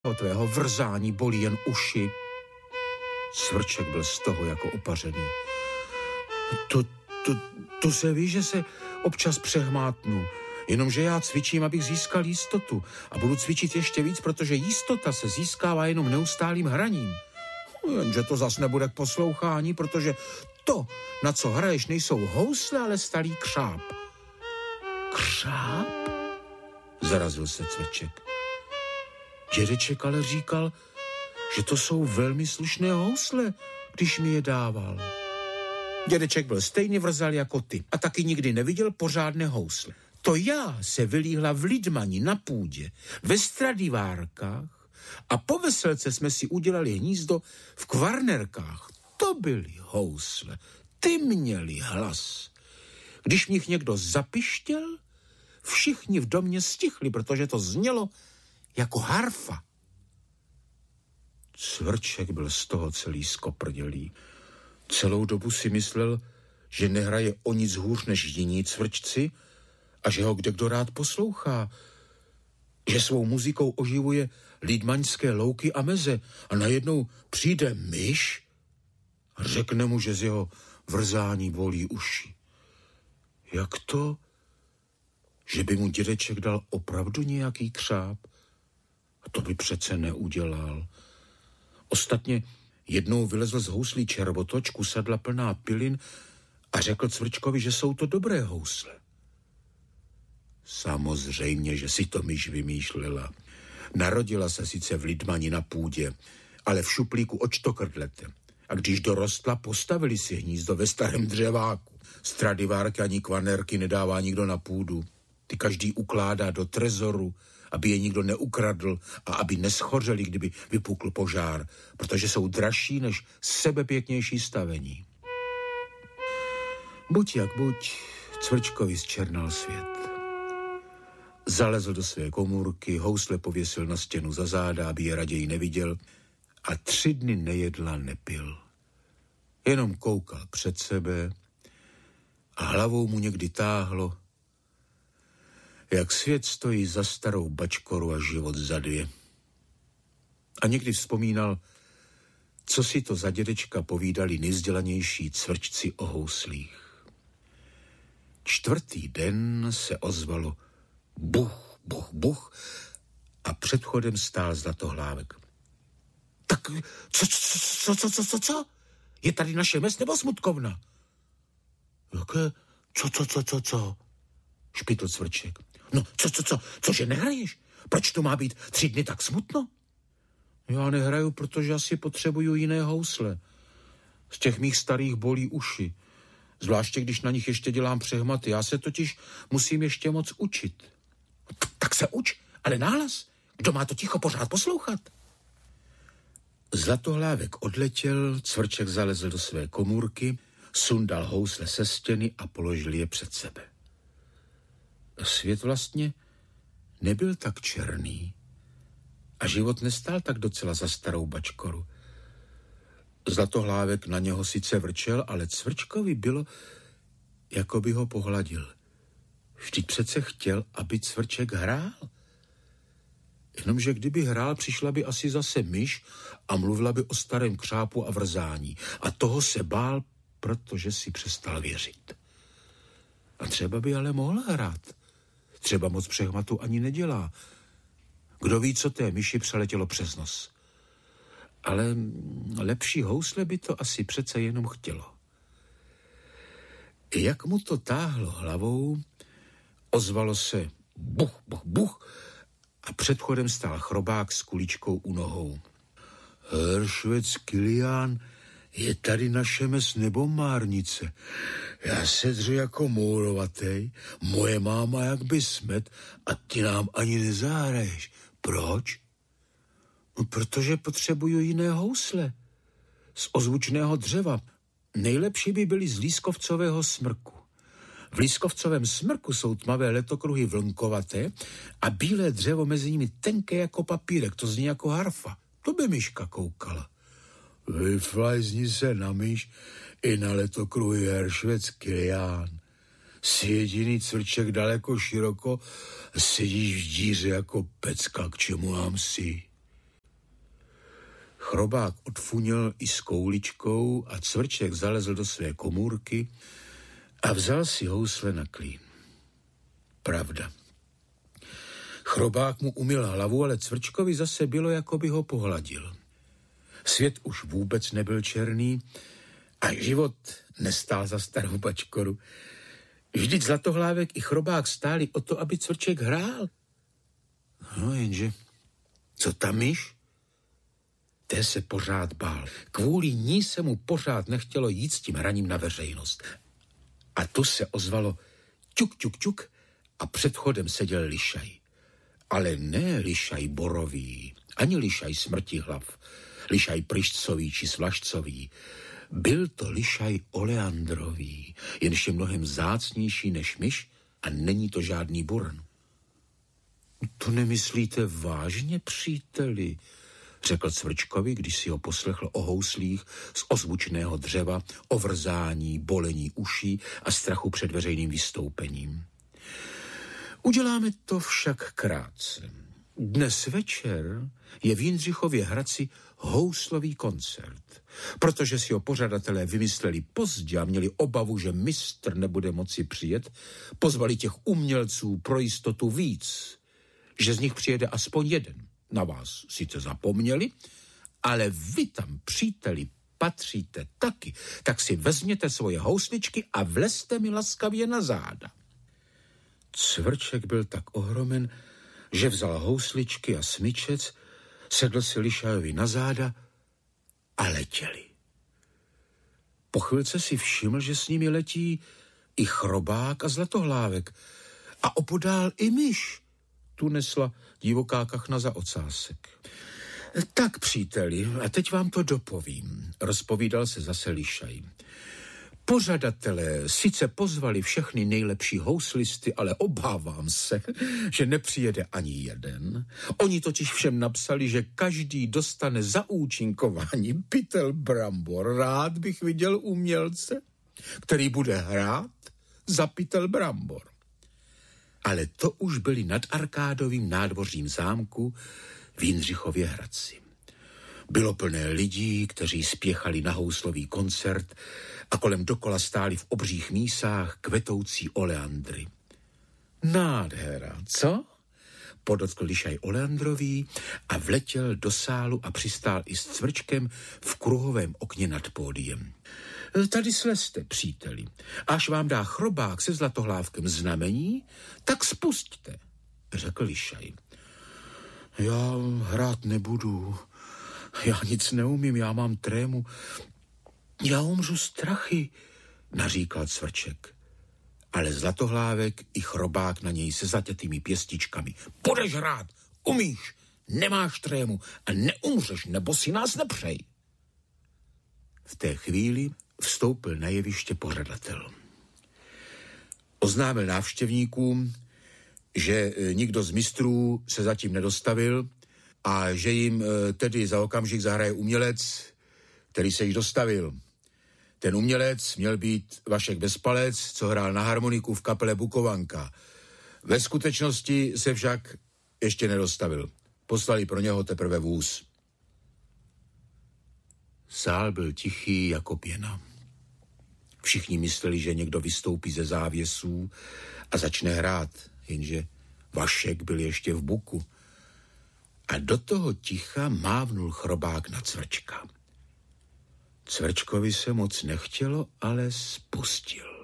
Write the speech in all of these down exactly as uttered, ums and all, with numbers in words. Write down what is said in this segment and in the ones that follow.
O tvého vrzání bolí jen uši. Cvrček byl z toho jako opařený. To, to, to se ví, že se občas přehmátnu. Jenomže já cvičím, abych získal jistotu. A budu cvičit ještě víc, protože jistota se získává jenom neustálým hraním. Jenže to zas nebude k poslouchání, protože to, na co hraješ, nejsou housle, ale starý křáp. Křáp? Zarazil se Cvrček. Dědeček ale říkal, že to jsou velmi slušné housle, když mi je dával. Dědeček byl stejně vrzal jako ty a taky nikdy neviděl pořádné housle. To já se vylíhla v Lidmani na půdě, ve Stradivárkách a po veselce jsme si udělali hnízdo v Kvarnerkách. To byly housle, ty měli hlas. Když mě někdo zapištěl, všichni v domě stichli, protože to znělo jako harfa. Cvrček byl z toho celý skoprdělý. Celou dobu si myslel, že nehraje o nic hůř než jiní cvrčci a že ho kdekdo rád poslouchá, že svou muzikou oživuje lidmaňské louky a meze a najednou přijde myš a řekne mu, že z jeho vrzání bolí uši. Jak to, že by mu dědeček dal opravdu nějaký křáp? A to by přece neudělal. Ostatně jednou vylezl z houslí červotoč, kusadla plná pilin a řekl Cvrčkovi, že jsou to dobré housle. Samozřejmě, že si to myš vymýšlela. Narodila se sice v Lidmani na půdě, ale v šuplíku od štokrdlete. A když dorostla, postavili si hnízdo ve starém dřeváku. Stradivárky ani Kvarnerky nedává nikdo na půdu. Ty každý ukládá do trezoru, aby je nikdo neukradl a aby neschořeli, kdyby vypukl požár, protože jsou dražší než sebepěknější stavení. Buď jak buď, Cvrčkovi zčernal svět. Zalezl do své komůrky, housle pověsil na stěnu za záda, aby je raději neviděl, a tři dny nejedl a nepil. Jenom koukal před sebe a hlavou mu někdy táhlo, jak svět stojí za starou bačkoru a život za dvě. A někdy vzpomínal, co si to za dědečka povídali nejvzdělanější cvrčci o houslích. Čtvrtý den se ozvalo buch, buch, buch a před vchodem stál Zlatohlávek. Tak co, co, co, co, co, co, co? Je tady naše mes nebo Smutkovna? Jaké? Co, co, co, co, co? Špitl Cvrček. No, co, co, co, cože nehraješ? Proč to má být tři dny tak smutno? Já nehraju, protože asi potřebuju jiné housle. Z těch mých starých bolí uši. Zvláště, když na nich ještě dělám přehmaty. Já se totiž musím ještě moc učit. Tak se uč, ale nahlas. Kdo má to ticho pořád poslouchat? Zlatohlávek odletěl, Cvrček zalezl do své komůrky, sundal housle se stěny a položil je před sebe. Svět vlastně nebyl tak černý a život nestál tak docela za starou bačkoru. Zlatohlávek na něho sice vrčel, ale Cvrčkovi bylo, jako by ho pohladil. Vždyť přece chtěl, aby Cvrček hrál. Jenomže kdyby hrál, přišla by asi zase myš a mluvila by o starém křápu a vrzání. A toho se bál, protože si přestal věřit. A třeba by ale mohl hrát. Třeba moc přehmatu ani nedělá. Kdo ví, co té myši přeletělo přes nos. Ale lepší housle by to asi přece jenom chtělo. Jak mu to táhlo hlavou, ozvalo se buch, buch, buch a před vchodem stál chrobák s kuličkou u nohou. Heršvec Kilián, je tady naše mes nebo márnice? Já se dřu jako mourovatej, moje máma jak by smet a ty nám ani nezahraješ. Proč? No, protože potřebuju jiné housle. Z ozvučného dřeva. Nejlepší by byly z lískovcového smrku. V lískovcovém smrku jsou tmavé letokruhy vlnkovaté a bílé dřevo mezi nimi tenké jako papírek. To zní jako harfa. To by myška koukala. Vyflajzni se na myš i na letokruhy Heršvec Kilián. Jsi jediný Cvrček daleko široko, sedíš v díře jako pecka, k čemu nám si. Chrobák odfunil i s kouličkou a Cvrček zalezl do své komůrky a vzal si housle na klín. Pravda. Chrobák mu umyl hlavu, ale Cvrčkovi zase bylo, jako by ho pohladil. Svět už vůbec nebyl černý a život nestál za starou bačkoru. Vždyť Zlatohlávek i Chrobák stáli o to, aby Cvrček hrál. No jenže, co tam myš? Té se pořád bál. Kvůli ní se mu pořád nechtělo jít s tím hraním na veřejnost. A tu se ozvalo ťuk, ťuk, ťuk a před chodem seděl lišaj. Ale ne lišaj borový, ani lišaj smrtihlav, lišaj pryšcový či svlašcový. Byl to lišaj oleandrový, jenž je mnohem vzácnější než myš a není to žádný burn. To nemyslíte vážně, příteli? Řekl Cvrčkovi, když si ho poslechl o houslích z ozvučného dřeva, o vrzání, bolení uší a strachu před veřejným vystoupením. Uděláme to však krátce. Dnes večer je v Jindřichově Hradci houslový koncert, protože si ho pořadatelé vymysleli pozdě a měli obavu, že mistr nebude moci přijet, pozvali těch umělců pro jistotu víc, že z nich přijede aspoň jeden. Na vás sice zapomněli, ale vy tam, příteli, patříte taky, tak si vezměte svoje housličky a vlezte mi laskavě na záda. Cvrček byl tak ohromen, že vzal housličky a smyčec, sedl si lišajovi na záda a letěli. Po chvilce si všiml, že s nimi letí i Chrobák a Zlatohlávek a opodál i myš. Tu nesla divoká kachna za ocásek. Tak, příteli, a teď vám to dopovím, rozpovídal se zase lišaj. Pořadatelé sice pozvali všechny nejlepší houslisty, ale obávám se, že nepřijede ani jeden. Oni totiž všem napsali, že každý dostane za účinkování pytel brambor. Rád bych viděl umělce, který bude hrát za pytel brambor. Ale to už byli nad arkádovým nádvořím zámku v Jindřichově Hradci. Bylo plné lidí, kteří spěchali na houslový koncert a kolem dokola stáli v obřích mísách kvetoucí oleandry. Nádhera, co? Podotkl lišaj oleandrový a vletěl do sálu a přistál i s Cvrčkem v kruhovém okně nad pódiem. Tady slezte, příteli. Až vám dá Chrobák se Zlatohlávkem znamení, tak spusťte, řekl lišaj. Já hrát nebudu. Já nic neumím, já mám trému. Já umřu strachy, naříkal Cvrček. Ale Zlatohlávek i Chrobák na něj se zatětými pěstičkami. Budeš hrát, umíš, nemáš trému a neumřeš, nebo si nás nepřej. V té chvíli vstoupil na jeviště pořadatel. Oznámil návštěvníkům, že nikdo z mistrů se zatím nedostavil a že jim tedy za okamžik zahraje umělec, který se již dostavil. Ten umělec měl být Vašek Bezpalec, co hrál na harmoniku v kapele Bukovanka. Ve skutečnosti se však ještě nedostavil. Poslali pro něho teprve vůz. Sál byl tichý jako pěna. Všichni mysleli, že někdo vystoupí ze závěsů a začne hrát, jenže Vašek byl ještě v buku. A do toho ticha mávnul Chrobák na Cvrčka. Cvrčkovi se moc nechtělo, ale spustil.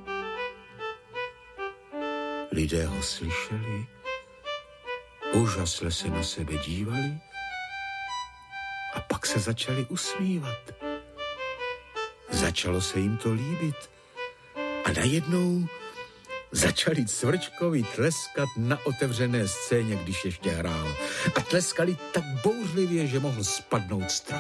Lidé ho slyšeli, úžasle se na sebe dívali a pak se začali usmívat. Začalo se jim to líbit a najednou začali Cvrčkovi tleskat na otevřené scéně, když ještě hrál. A tleskali tak bouřlivě, že mohl spadnout strop.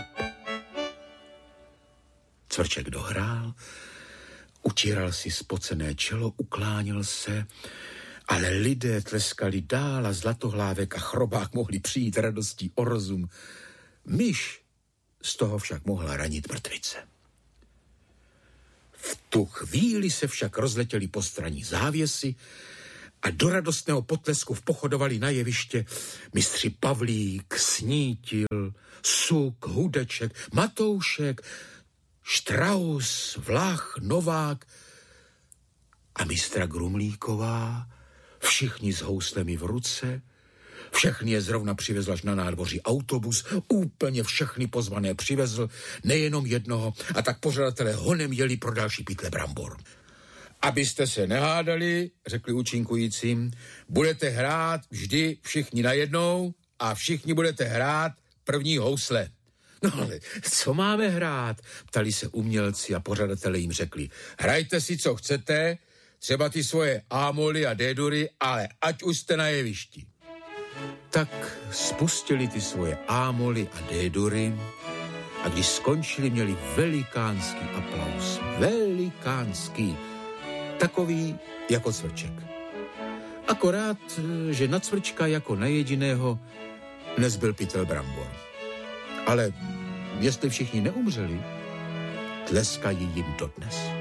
Cvrček dohrál, utíral si spocené čelo, ukláněl se, ale lidé tleskali dál a Zlatohlávek a Chrobák mohli přijít radostí o rozum. Myš z toho však mohla ranit mrtvice. V tu chvíli se však rozletěly postranní závěsy a do radostného potlesku vpochodovali na jeviště mistři Pavlík, Snítil, Suk, Hudeček, Matoušek, Štraus, Vlach, Novák a mistra Grumlíková, všichni s houslemi v ruce. Všechny je zrovna přivezl až na nádvoří autobus, úplně všechny pozvané přivezl, nejenom jednoho, a tak pořadatelé honem jeli pro další pytle brambor. Abyste se nehádali, řekli účinkujícím, budete hrát vždy všichni najednou a všichni budete hrát první housle. No ale co máme hrát? Ptali se umělci a pořadatelé jim řekli, hrajte si, co chcete, třeba ty svoje ámoly a dédury, ale ať už jste na jevišti. Tak spustili ty svoje ámoly a dédury a když skončili, měli velikánský aplaus. Velikánský. Takový jako Cvrček. Akorát, že na Cvrčka jako na jediného nezbyl pytel brambor. Ale jestli všichni neumřeli, tleskají jim dodnes.